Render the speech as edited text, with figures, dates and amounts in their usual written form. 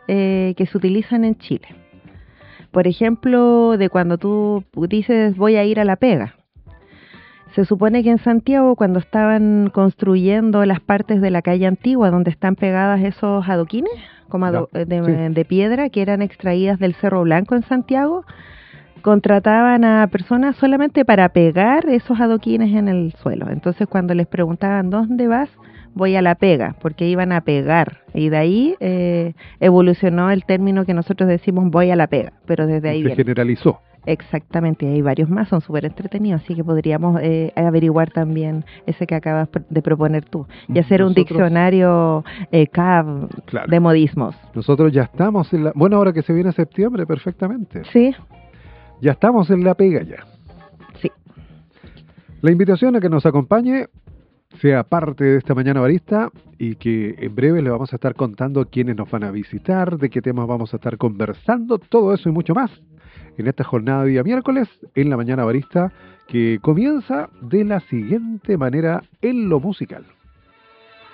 que se utilizan en Chile. Por ejemplo, de cuando tú dices voy a ir a la pega. Se supone que en Santiago, cuando estaban construyendo las partes de la calle antigua donde están pegadas esos adoquines, como de piedra, que eran extraídas del Cerro Blanco en Santiago, contrataban a personas solamente para pegar esos adoquines en el suelo. Entonces, cuando les preguntaban, ¿dónde vas? Voy a la pega, porque iban a pegar. Y de ahí evolucionó el término que nosotros decimos voy a la pega, pero desde ahí se generalizó. Exactamente, hay varios más, son súper entretenidos, así que podríamos averiguar también ese que acabas de proponer tú y hacer un diccionario CAV de modismos. Nosotros ya estamos en la... Bueno, ahora que se viene septiembre, perfectamente. Sí. Ya estamos en la pega ya. Sí. La invitación a que nos acompañe, sea parte de esta Mañana Barista y que en breve le vamos a estar contando quiénes nos van a visitar, de qué temas vamos a estar conversando, todo eso y mucho más en esta jornada de día miércoles en la Mañana Barista, que comienza de la siguiente manera en lo musical.